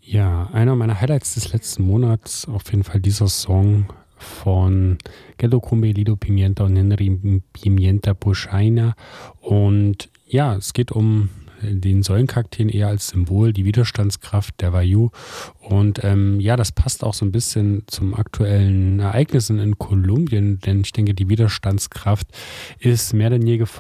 Ja, einer meiner Highlights des letzten Monats, auf jeden Fall dieser Song von Gelo Kumbe, Lido Pimienta und Henry Pimienta Poshaina. Und ja, es geht um den Säulenkakteen eher als Symbol, die Widerstandskraft der Wayuu. Und ja, das passt auch so ein bisschen zum aktuellen Ereignissen in Kolumbien, denn ich denke, die Widerstandskraft ist mehr denn je gefordert.